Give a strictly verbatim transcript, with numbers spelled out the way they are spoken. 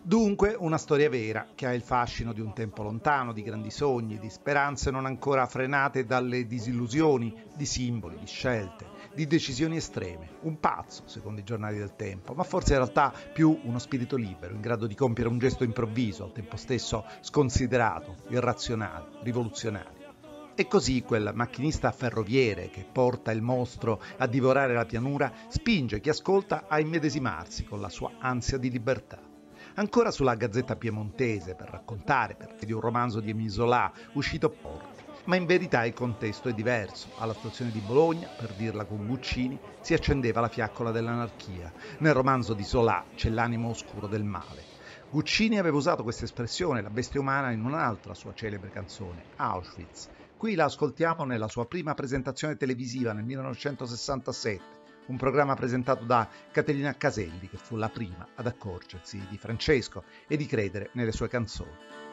Dunque, una storia vera che ha il fascino di un tempo lontano, di grandi sogni, di speranze non ancora frenate dalle disillusioni, di simboli, di scelte, di decisioni estreme. Un pazzo, secondo i giornali del tempo, ma forse in realtà più uno spirito libero, in grado di compiere un gesto improvviso, al tempo stesso sconsiderato, irrazionale, rivoluzionario. E così quel macchinista ferroviere che porta il mostro a divorare la pianura spinge chi ascolta a immedesimarsi con la sua ansia di libertà. Ancora sulla Gazzetta Piemontese per raccontare perché di un romanzo di Émile Zola uscito poco. Ma in verità il contesto è diverso. Alla stazione di Bologna, per dirla con Guccini, si accendeva la fiaccola dell'anarchia. Nel romanzo di Zola c'è l'animo oscuro del male. Guccini aveva usato questa espressione, la bestia umana, in un'altra sua celebre canzone, Auschwitz. Qui la ascoltiamo nella sua prima presentazione televisiva nel millenovecentosessantasette, un programma presentato da Caterina Caselli, che fu la prima ad accorgersi di Francesco e di credere nelle sue canzoni.